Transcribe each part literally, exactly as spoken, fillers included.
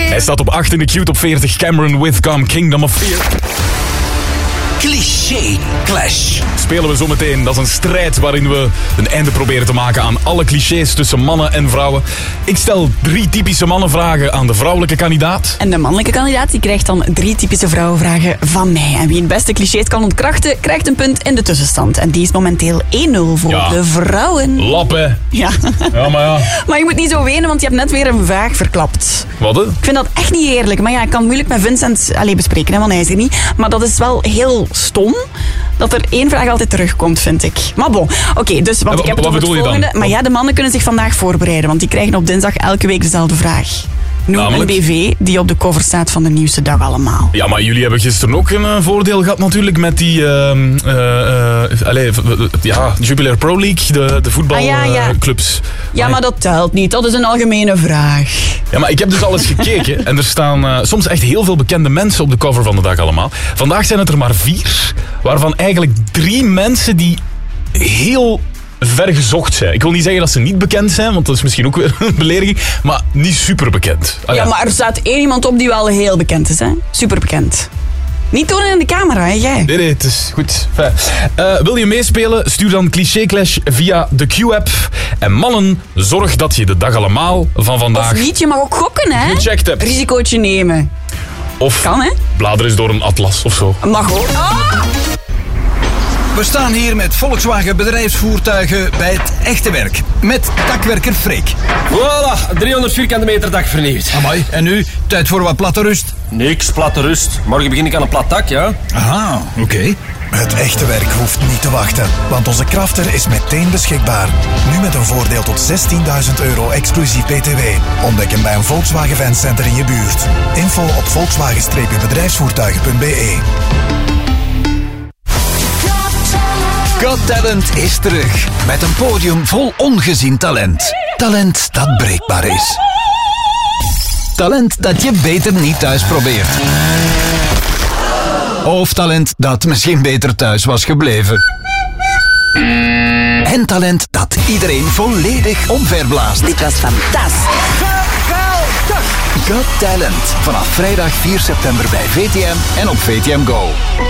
Hij staat op acht in de Q Top veertig. Cameron Withcom, Kingdom of Fear. Cliché Clash. Spelen we zo meteen. Dat is een strijd waarin we een einde proberen te maken aan alle clichés tussen mannen en vrouwen. Ik stel drie typische mannenvragen aan de vrouwelijke kandidaat. En de mannelijke kandidaat die krijgt dan drie typische vrouwenvragen van mij. En wie het beste clichés kan ontkrachten, krijgt een punt in de tussenstand. En die is momenteel één nul voor Ja. de vrouwen. Lappen. Ja. Ja, maar ja. Maar je moet niet zo wenen, want je hebt net weer een vraag verklapt. Wat, hè? Ik vind dat echt niet eerlijk. Maar ja, ik kan moeilijk met Vincent allee, bespreken, hè, want hij is er niet. Maar dat is wel heel stom dat er één vraag altijd terugkomt, vind ik. Maar bon, oké, okay, dus want Ja, ik heb het wat over het bedoel je volgende. dan? Maar ja, de mannen kunnen zich vandaag voorbereiden, want die krijgen op dinsdag elke week dezelfde vraag. Noem Namelijk? een B V die op de cover staat van de nieuwste dag allemaal. Ja, maar jullie hebben gisteren ook een uh, voordeel gehad natuurlijk met die uh, uh, uh, allez, ja, Jupiler Pro League, de, de voetbalclubs. Ah, ja, ja. Uh, clubs. Ja, maar dat telt niet. Dat is een algemene vraag. Ja, maar ik heb dus al eens gekeken en er staan uh, soms echt heel veel bekende mensen op de cover van de dag allemaal. Vandaag zijn het er maar vier, waarvan eigenlijk drie mensen die heel ver gezocht zijn. Ik wil niet zeggen dat ze niet bekend zijn, want dat is misschien ook weer een belediging, maar niet super bekend. Ah, Ja, maar er staat één iemand op die wel heel bekend is, hè? Super bekend. Niet tonen in de camera, hè, jij? Nee, nee, het is goed. Fijn. Uh, wil je meespelen? Stuur dan Cliché Clash via de Q-app. En mannen, zorg dat je de dag allemaal van vandaag Of niet, je mag ook gokken, hè? gecheckt hebt. Risicootje nemen. Of Kan, hè? blader eens door een atlas of zo. Mag ook. Ah! We staan hier met Volkswagen bedrijfsvoertuigen bij het echte werk. Met dakwerker Freek. Voilà, driehonderd vierkante meter dak vernieuwd. Amai, en nu? Tijd voor wat platte rust? Niks, platte rust. Morgen begin ik aan een plat dak, ja. Aha, oké. Okay. Het echte werk hoeft niet te wachten, want onze Crafter is meteen beschikbaar. Nu met een voordeel tot zestienduizend euro exclusief B T W. Ontdek hem bij een Volkswagen Fancenter in je buurt. Info op volkswagen bedrijfsvoertuigen punt b e. Got Talent is terug. Met een podium vol ongezien talent. Talent dat breekbaar is. Talent dat je beter niet thuis probeert. Of talent dat misschien beter thuis was gebleven. En talent dat iedereen volledig omverblaast. Dit was fantastisch. Got Talent. Vanaf vrijdag vier september bij V T M en op V T M Go.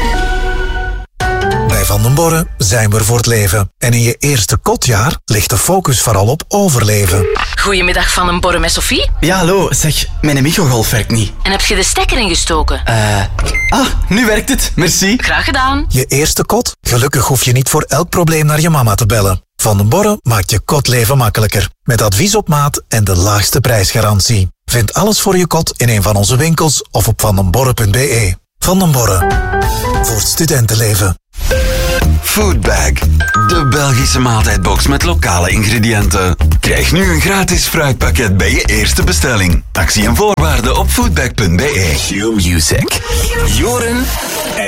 Bij Van den Borre zijn we er voor het leven. En in je eerste kotjaar ligt de focus vooral op overleven. Goedemiddag Van den Borre met Sophie. Ja, hallo. Zeg, mijn microgolf werkt niet. En heb je de stekker ingestoken? Eh... Uh, ah, nu werkt het. Merci. Graag gedaan. Je eerste kot? Gelukkig hoef je niet voor elk probleem naar je mama te bellen. Van den Borre maakt je kotleven makkelijker. Met advies op maat en de laagste prijsgarantie. Vind alles voor je kot in een van onze winkels of op vandenborre punt b e. Van den Borre. Voor het studentenleven. Foodbag, de Belgische maaltijdbox met lokale ingrediënten. Krijg nu een gratis fruitpakket bij je eerste bestelling. Actie en voorwaarden op foodbag punt b e. Q-Music. Joren